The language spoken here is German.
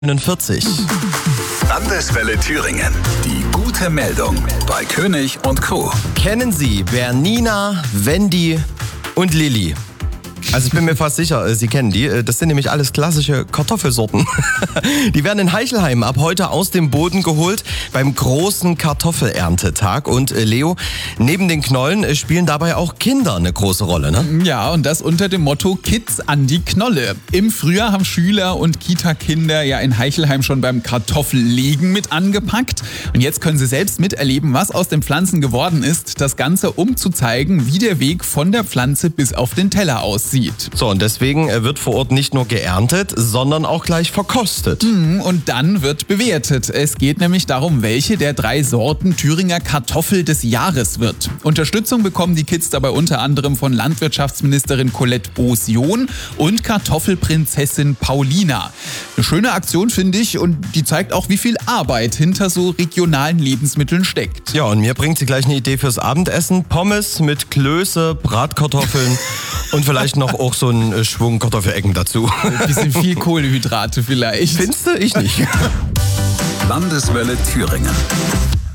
49. Landeswelle Thüringen. Die gute Meldung bei König und Co. Kennen Sie Bernina, Wendy und Lilly? Also ich bin mir fast sicher, Sie kennen die. Das sind nämlich alles klassische Kartoffelsorten. Die werden in Heichelheim ab heute aus dem Boden geholt beim großen Kartoffelerntetag. Und Leo, neben den Knollen spielen dabei auch Kinder eine große Rolle, ne? Ja, und das unter dem Motto Kids an die Knolle. Im Frühjahr haben Schüler und Kita-Kinder ja in Heichelheim schon beim Kartoffellegen mit angepackt. Und jetzt können sie selbst miterleben, was aus den Pflanzen geworden ist. Das Ganze, um zu zeigen, wie der Weg von der Pflanze bis auf den Teller aussieht. So, und deswegen wird vor Ort nicht nur geerntet, sondern auch gleich verkostet. Und dann wird bewertet. Es geht nämlich darum, welche der 3 Sorten Thüringer Kartoffel des Jahres wird. Unterstützung bekommen die Kids dabei unter anderem von Landwirtschaftsministerin Colette Bosion und Kartoffelprinzessin Paulina. Eine schöne Aktion, finde ich, und die zeigt auch, wie viel Arbeit hinter so regionalen Lebensmitteln steckt. Ja, und mir bringt sie gleich eine Idee fürs Abendessen. Pommes mit Klöße, Bratkartoffeln und vielleicht noch auch so einen Schwung Kartoffelecken dazu. Ein bisschen viel Kohlenhydrate vielleicht. Findest du? Ich nicht. Landeswelle Thüringen.